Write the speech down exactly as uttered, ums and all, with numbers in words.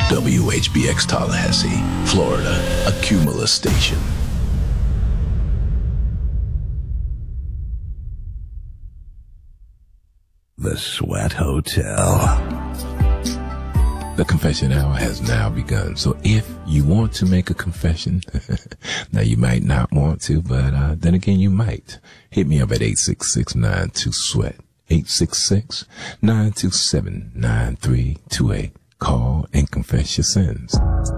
W H B X Tallahassee, Florida, a Cumulus station. The Sweat Hotel. The confession hour has now begun. So if you want to make a confession, now you might not want to, but uh, then again you might. Hit me up at eight six six, nine two, sweat. eight six six, nine two seven, nine three two eight. Call and confess your sins.